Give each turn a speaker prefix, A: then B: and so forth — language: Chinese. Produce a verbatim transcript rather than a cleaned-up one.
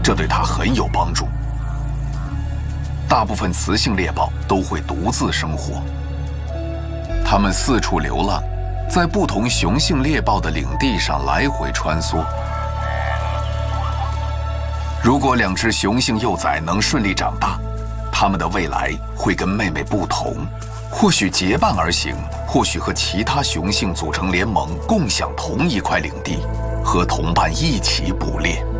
A: 这对它很有帮助。大部分雌性猎豹都会独自生活，它们四处流浪，在不同雄性猎豹的领地上来回穿梭。如果两只雄性幼崽能顺利长大，它们的未来会跟妹妹不同，或许结伴而行，或许和其他雄性组成联盟，共享同一块领地，和同伴一起捕猎。